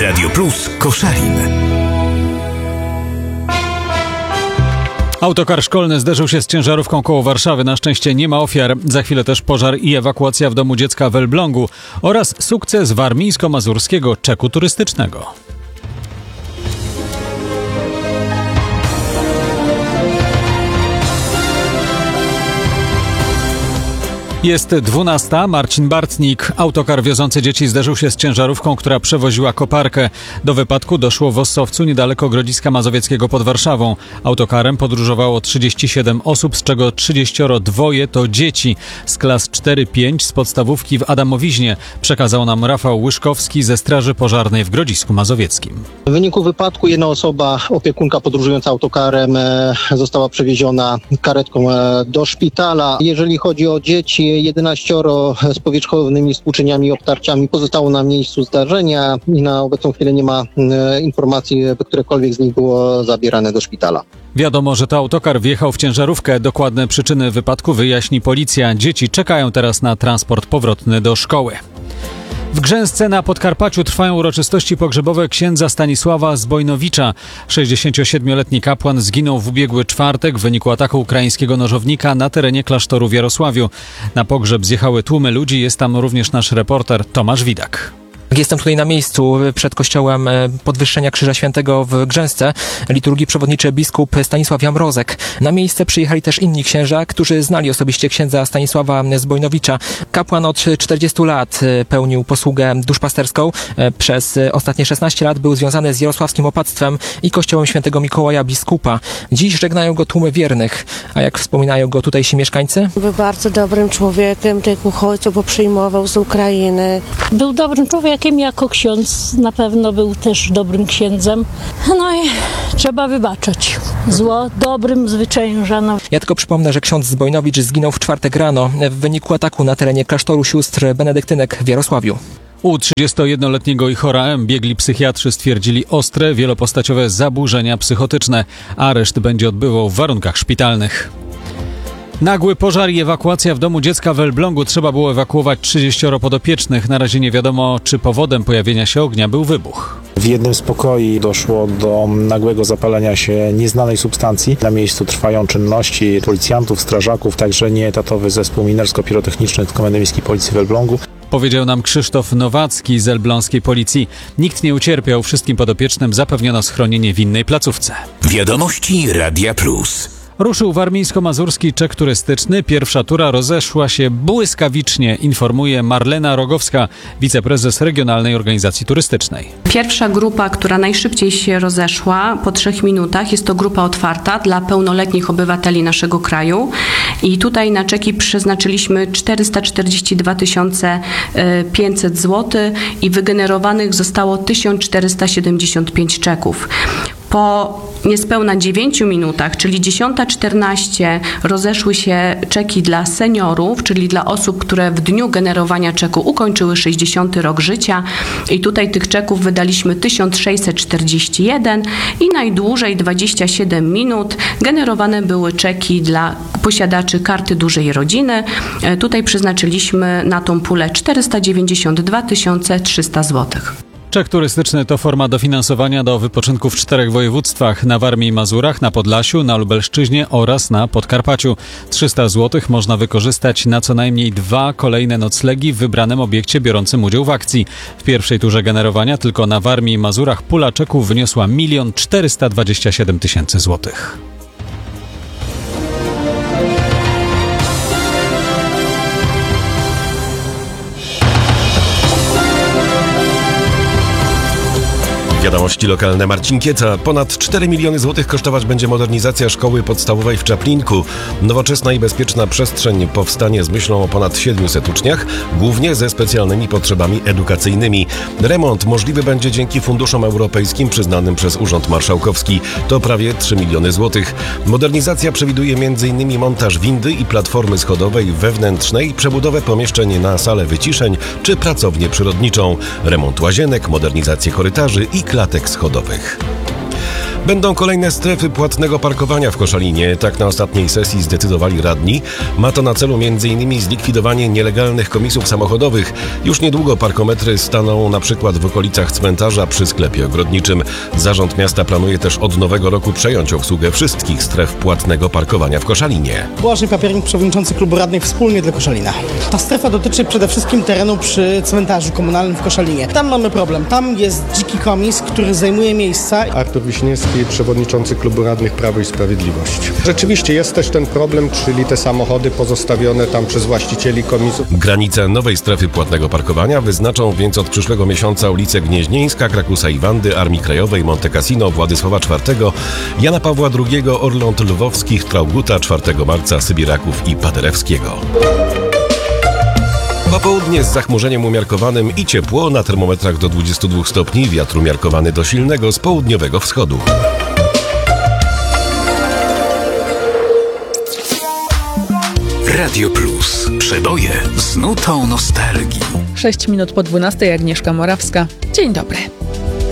Radio Plus Koszalin. Autokar szkolny zderzył się z ciężarówką koło Warszawy. Na szczęście nie ma ofiar. Za chwilę też pożar i ewakuacja w domu dziecka w Elblągu oraz sukces warmińsko-mazurskiego czeku turystycznego. Jest 12. Marcin Bartnik. Autokar wiozący dzieci zderzył się z ciężarówką, która przewoziła koparkę. Do wypadku doszło w Ossowcu, niedaleko Grodziska Mazowieckiego pod Warszawą. Autokarem podróżowało 37 osób, z czego 32 to dzieci z klas 4-5 z podstawówki w Adamowiźnie. Przekazał nam Rafał Łyszkowski ze Straży Pożarnej w Grodzisku Mazowieckim. W wyniku wypadku jedna osoba, opiekunka podróżująca autokarem, została przewieziona karetką do szpitala. Jeżeli chodzi o dzieci, 11 z powierzchownymi stłuczeniami i obtarciami pozostało na miejscu zdarzenia i na obecną chwilę nie ma informacji, by którekolwiek z nich było zabierane do szpitala. Wiadomo, że to autokar wjechał w ciężarówkę. Dokładne przyczyny wypadku wyjaśni policja. Dzieci czekają teraz na transport powrotny do szkoły. W Grzęsce na Podkarpaciu trwają uroczystości pogrzebowe księdza Stanisława Zbojnowicza. 67-letni kapłan zginął w ubiegły czwartek w wyniku ataku ukraińskiego nożownika na terenie klasztoru w Jarosławiu. Na pogrzeb zjechały tłumy ludzi, jest tam również nasz reporter Tomasz Widak. Jestem tutaj na miejscu przed kościołem Podwyższenia Krzyża Świętego w Grzęsce. Liturgii przewodniczy biskup Stanisław Jamrozek. Na miejsce przyjechali też inni księża, którzy znali osobiście księdza Stanisława Zbojnowicza. Kapłan od 40 lat pełnił posługę duszpasterską. Przez ostatnie 16 lat był związany z jarosławskim opactwem i kościołem świętego Mikołaja biskupa. Dziś żegnają go tłumy wiernych. A jak wspominają go tutejsi mieszkańcy? Był bardzo dobrym człowiekiem, tych uchodźców, bo przyjmował z Ukrainy. Był dobrym człowiekiem. Jako ksiądz na pewno był też dobrym księdzem. No i trzeba wybaczać zło dobrym zwycięża. Ja tylko przypomnę, że ksiądz Zbojnowicz zginął w czwartek rano w wyniku ataku na terenie klasztoru sióstr benedyktynek w Jarosławiu. U 31-letniego Ichora M. biegli psychiatrzy stwierdzili ostre, wielopostaciowe zaburzenia psychotyczne. Areszt będzie odbywał w warunkach szpitalnych. Nagły pożar i ewakuacja w domu dziecka w Elblągu. Trzeba było ewakuować 30 podopiecznych. Na razie nie wiadomo, czy powodem pojawienia się ognia był wybuch. W jednym z pokoi doszło do nagłego zapalenia się nieznanej substancji. Na miejscu trwają czynności policjantów, strażaków, także nieetatowy zespół minersko-pirotechniczny Komendy Miejskiej Policji w Elblągu. Powiedział nam Krzysztof Nowacki z elbląskiej policji. Nikt nie ucierpiał, wszystkim podopiecznym zapewniono schronienie w innej placówce. Wiadomości Radia Plus. Ruszył warmińsko-mazurski czek turystyczny. Pierwsza tura rozeszła się błyskawicznie, informuje Marlena Rogowska, wiceprezes Regionalnej Organizacji Turystycznej. Pierwsza grupa, która najszybciej się rozeszła po 3 minutach, jest to grupa otwarta dla pełnoletnich obywateli naszego kraju. I tutaj na czeki przeznaczyliśmy 442 500 zł i wygenerowanych zostało 1475 czeków. Po niespełna 9 minutach, czyli 10:14, rozeszły się czeki dla seniorów, czyli dla osób, które w dniu generowania czeku ukończyły 60 rok życia. I tutaj tych czeków wydaliśmy 1641 i najdłużej 27 minut generowane były czeki dla posiadaczy karty dużej rodziny. Tutaj przeznaczyliśmy na tą pulę 492 300 zł. Czek turystyczny to forma dofinansowania do wypoczynku w 4 województwach: na Warmii i Mazurach, na Podlasiu, na Lubelszczyźnie oraz na Podkarpaciu. 300 zł można wykorzystać na co najmniej 2 kolejne noclegi w wybranym obiekcie biorącym udział w akcji. W pierwszej turze generowania tylko na Warmii i Mazurach pula czeków wyniosła 1 427 000 złotych. Wiadomości lokalne. Marcin Kieca. Ponad 4 miliony złotych kosztować będzie modernizacja szkoły podstawowej w Czaplinku. Nowoczesna i bezpieczna przestrzeń powstanie z myślą o ponad 700 uczniach, głównie ze specjalnymi potrzebami edukacyjnymi. Remont możliwy będzie dzięki funduszom europejskim przyznanym przez Urząd Marszałkowski. To prawie 3 miliony złotych. Modernizacja przewiduje m.in. montaż windy i platformy schodowej wewnętrznej, przebudowę pomieszczeń na salę wyciszeń czy pracownię przyrodniczą, remont łazienek, modernizację korytarzy i klatek schodowych. Będą kolejne strefy płatnego parkowania w Koszalinie. Tak na ostatniej sesji zdecydowali radni. Ma to na celu m.in. zlikwidowanie nielegalnych komisów samochodowych. Już niedługo parkometry staną na przykład w okolicach cmentarza przy sklepie ogrodniczym. Zarząd miasta planuje też od nowego roku przejąć obsługę wszystkich stref płatnego parkowania w Koszalinie. Błażej Papiernik, przewodniczący klubu radnych Wspólnie dla Koszalina. Ta strefa dotyczy przede wszystkim terenu przy cmentarzu komunalnym w Koszalinie. Tam mamy problem. Tam jest dziki komis, który zajmuje miejsca. Artur Wiśniewski, przewodniczący klubu radnych Prawo i Sprawiedliwość. Rzeczywiście jest też ten problem, czyli te samochody pozostawione tam przez właścicieli komisów. Granice nowej strefy płatnego parkowania wyznaczą więc od przyszłego miesiąca ulice Gnieźnieńska, Krakusa i Wandy, Armii Krajowej, Monte Cassino, Władysława IV, Jana Pawła II, Orląt Lwowskich, Trauguta, 4 marca, Sybiraków i Paderewskiego. Popołudnie z zachmurzeniem umiarkowanym i ciepło, na termometrach do 22 stopni, wiatr umiarkowany do silnego z południowego wschodu. Radio Plus. Przeboje z nutą nostalgii. 6 minut po 12, Agnieszka Morawska. Dzień dobry.